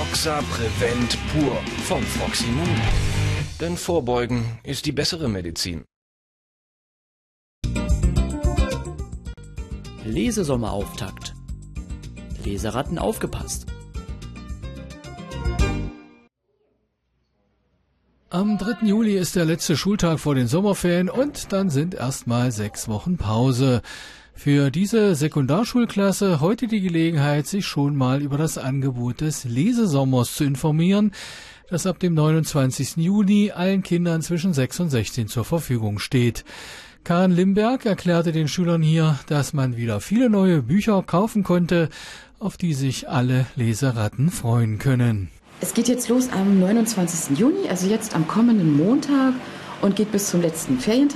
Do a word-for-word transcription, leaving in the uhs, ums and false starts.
Foxa Prevent pur von Foximum. Denn Vorbeugen ist die bessere Medizin. Lesesommmerauftakt. Leseratten aufgepasst. Am dritten Juli ist der letzte Schultag vor den Sommerferien und dann sind erstmal sechs Wochen Pause. Für diese Sekundarschulklasse heute die Gelegenheit, sich schon mal über das Angebot des Lesesommers zu informieren, das ab dem neunundzwanzigsten Juni allen Kindern zwischen sechs und sechzehn zur Verfügung steht. Karin Limberg erklärte den Schülern hier, dass man wieder viele neue Bücher kaufen konnte, auf die sich alle Leseratten freuen können. Es geht jetzt los am neunundzwanzigsten Juni, also jetzt am kommenden Montag und geht bis zum letzten Ferientag.